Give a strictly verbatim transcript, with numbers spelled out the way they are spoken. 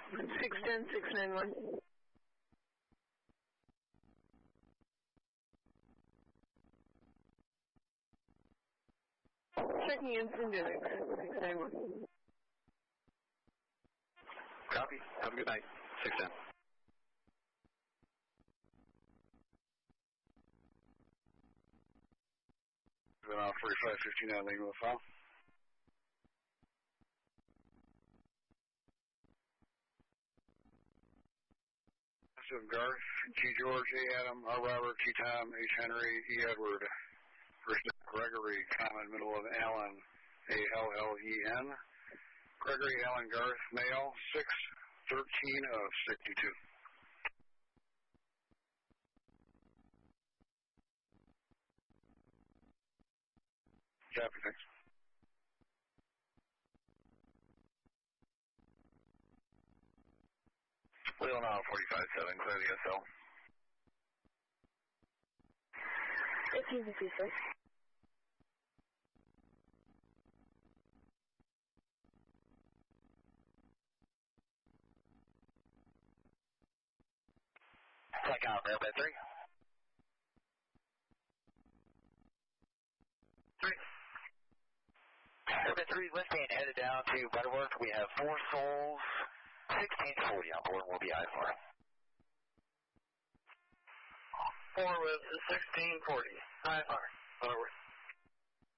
six ten, six nine one. Checking in from Unix, six nine one. Copy. Have a good night. six ten. Uh, forty-five fifty-nine, legal file. Joseph Garth, G George, A Adam, R Robert, T Tom, H Henry, E Edward. First Gregory, common, middle of Allen, A L L E N. Gregory Allen Garth, male, six thirteen of sixty-two. Copy, thanks. Wheel now, forty-five seven, clear the S L. It's easy, sir. Check out, Airman three. Three. Airman three, lifting, headed down to Butterworth. We have four souls, sixteen forty on board, we'll be I four. Four with sixteen forty. I four. Butterworth.